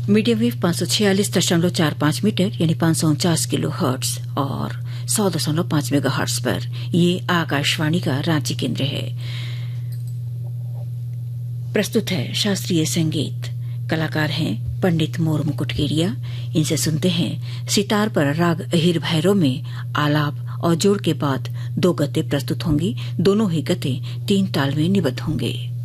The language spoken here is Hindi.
मीडियम वेव 546.45 मीटर यानी 549 किलो हर्ट्ज और 100.5 मेगाहर्ट्ज पर ये आकाशवाणी का रांची केंद्र है। प्रस्तुत है शास्त्रीय संगीत। कलाकार हैं पंडित मोर मुकुटकेरिया। इनसे सुनते हैं सितार पर राग अहिर भैरव में आलाप और जोड़ के बाद 2 गते प्रस्तुत होंगी। दोनों ही गते 3 ताल में निबद्ध होंगे।